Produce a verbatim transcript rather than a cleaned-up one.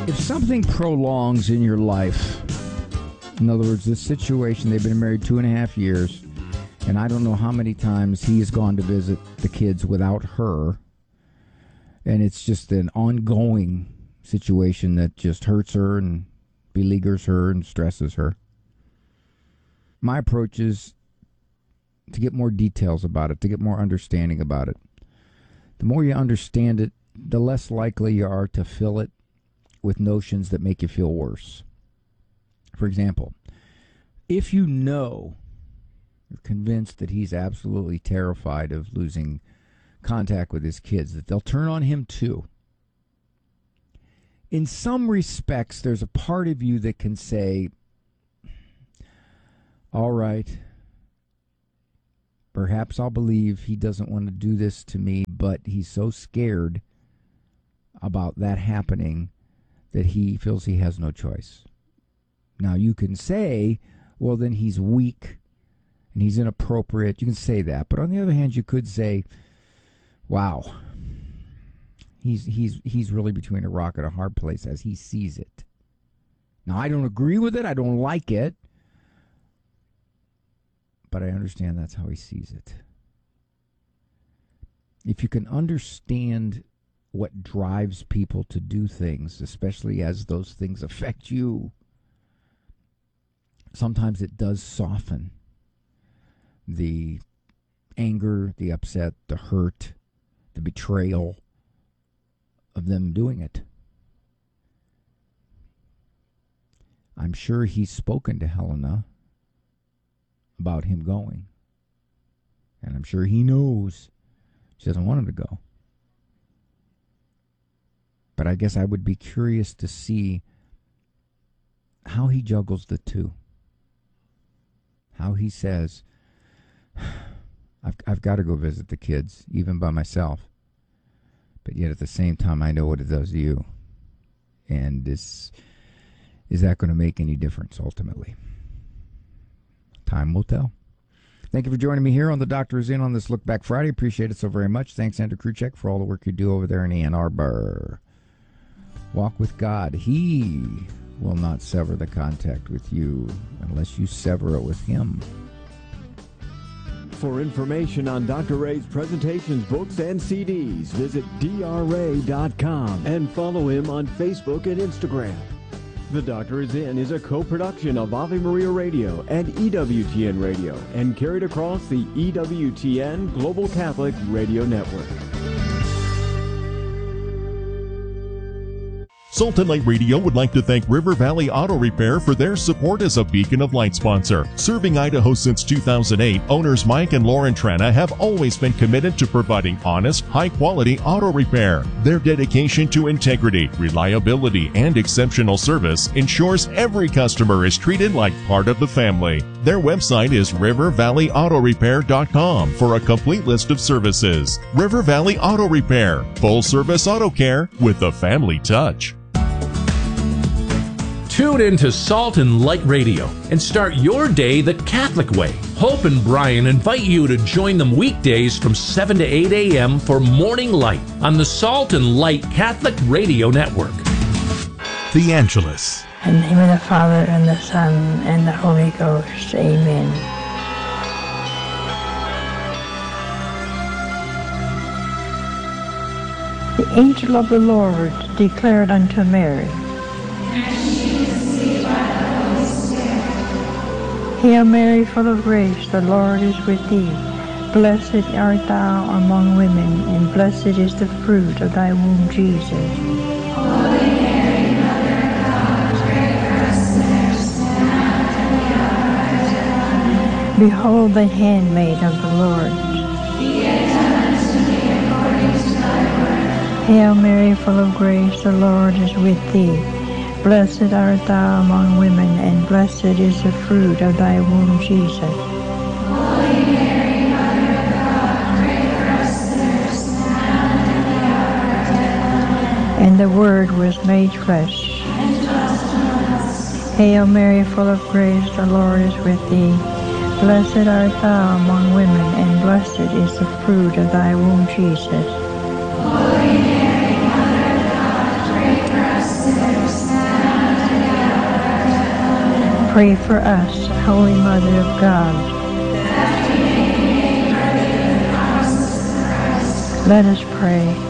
If something prolongs in your life, in other words, this situation, they've been married two and a half years, and I don't know how many times he has gone to visit the kids without her, and it's just an ongoing situation that just hurts her and beleaguers her and stresses her. My approach is to get more details about it, to get more understanding about it. The more you understand it, the less likely you are to fill it with notions that make you feel worse. For example, if you know, you're convinced that he's absolutely terrified of losing contact with his kids, that they'll turn on him too. In some respects, there's a part of you that can say, all right, perhaps I'll believe he doesn't want to do this to me, but he's so scared about that happening that he feels he has no choice. Now, you can say, well, then he's weak and he's inappropriate. You can say that. But on the other hand, you could say, wow, he's he's he's really between a rock and a hard place as he sees it. Now, I don't agree with it. I don't like it. But I understand that's how he sees it. If you can understand what drives people to do things, especially as those things affect you, sometimes it does soften the anger, the upset, the hurt, the betrayal of them doing it. I'm sure he's spoken to Helena about him going. And I'm sure he knows she doesn't want him to go. But I guess I would be curious to see how he juggles the two. How he says, I've, I've got to go visit the kids, even by myself. But yet at the same time, I know what it does to you. And is, is that going to make any difference ultimately? Time will tell. Thank you for joining me here on The Doctor Is In on this Look Back Friday. Appreciate it so very much. Thanks, Andrew Kruchek, for all the work you do over there in Ann Arbor. Walk with God. He will not sever the contact with you unless you sever it with him. For information on Doctor Ray's presentations, books, and C Ds, visit D R ray dot com and follow him on Facebook and Instagram. The Doctor Is In is a co-production of Ave Maria Radio and E W T N Radio and carried across the E W T N Global Catholic Radio Network. Salt and Light Radio would like to thank River Valley Auto Repair for their support as a Beacon of Light sponsor. Serving Idaho since two thousand eight, owners Mike and Lauren Trana have always been committed to providing honest, high-quality auto repair. Their dedication to integrity, reliability, and exceptional service ensures every customer is treated like part of the family. Their website is river valley auto repair dot com for a complete list of services. River Valley Auto Repair, full-service auto care with a family touch. Tune in to Salt and Light Radio and start your day the Catholic way. Hope and Brian invite you to join them weekdays from seven to eight a.m. for Morning Light on the Salt and Light Catholic Radio Network. The Angelus. In the name of the Father, and the Son, and the Holy Ghost. Amen. The angel of the Lord declared unto Mary, Hail Mary, full of grace, the Lord is with thee. Blessed art thou among women, and blessed is the fruit of thy womb, Jesus. Holy Mary, Mother of God, pray for us sinners, now and at the hour of our death. Behold the handmaid of the Lord. Be it done unto me according to thy word. Hail Mary, full of grace, the Lord is with thee. Blessed art thou among women, and blessed is the fruit of thy womb, Jesus. Holy Mary, Mother of God, pray for us sinners, now and at the hour of our death. And the Word was made flesh, and dwelt among us. Hail Mary, full of grace, the Lord is with thee. Blessed art thou among women, and blessed is the fruit of thy womb, Jesus. Holy Mary, Mother of God, pray for us sinners, Pray for us, Holy Mother of God. Let us pray.